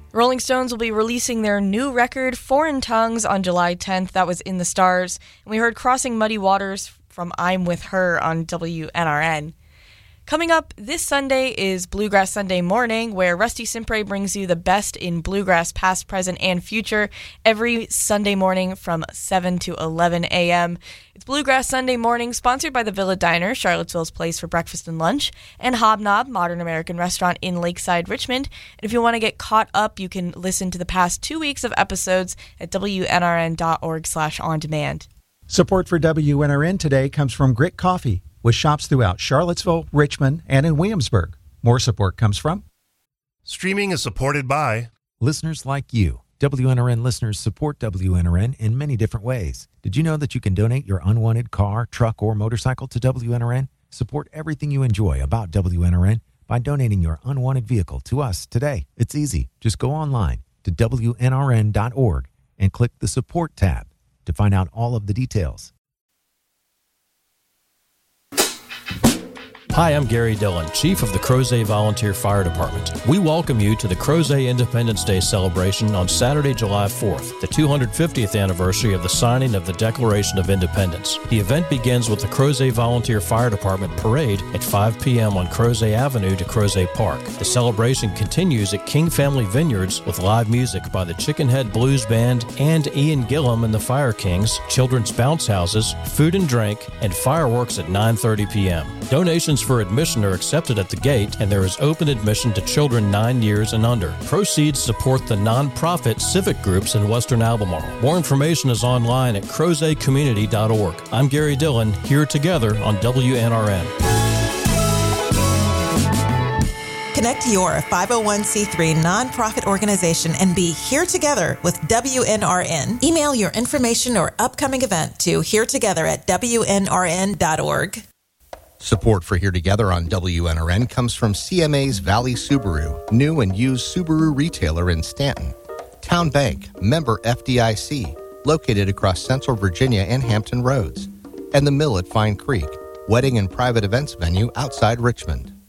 Rolling Stones will be releasing their new record, Foreign Tongues, on July 10th. That was in the stars. And we heard Crossing Muddy Waters from I'm With Her on WNRN. Coming up this Sunday is Bluegrass Sunday Morning, where Rusty Simpre brings you the best in bluegrass past, present, and future every Sunday morning from 7 to 11 a.m. It's Bluegrass Sunday Morning, sponsored by the Villa Diner, Charlottesville's place for breakfast and lunch, and Hobnob, Modern American Restaurant in Lakeside, Richmond. And if you want to get caught up, you can listen to the past 2 weeks of episodes at WNRN.org/on-demand. Support for WNRN today comes from Grit Coffee, with shops throughout Charlottesville, Richmond, and in Williamsburg. More support comes from... Streaming is supported by... listeners like you. WNRN listeners support WNRN in many different ways. Did you know that you can donate your unwanted car, truck, or motorcycle to WNRN? Support everything you enjoy about WNRN by donating your unwanted vehicle to us today. It's easy. Just go online to WNRN.org and click the Support tab to find out all of the details. Hi, I'm Gary Dillon, Chief of the Crozet Volunteer Fire Department. We welcome you to the Crozet Independence Day celebration on Saturday, July 4th, the 250th anniversary of the signing of the Declaration of Independence. The event begins with the Crozet Volunteer Fire Department parade at 5 p.m. on Crozet Avenue to Crozet Park. The celebration continues at King Family Vineyards with live music by the Chickenhead Blues Band and Ian Gillum and the Fire Kings, children's bounce houses, food and drink, and fireworks at 9:30 p.m. Donations for admission are accepted at the gate, and there is open admission to children 9 years and under. Proceeds support the nonprofit civic groups in Western Albemarle. More information is online at crozetcommunity.org. I'm Gary Dillon, here together on WNRN. Connect your 501c3 nonprofit organization and be here together with WNRN. Email your information or upcoming event to heretogether@WNRN.org. Support for Here Together on WNRN comes from CMA's Valley Subaru, new and used Subaru retailer in Stanton. Town Bank, member FDIC, located across Central Virginia and Hampton Roads. And the Mill at Fine Creek, wedding and private events venue outside Richmond.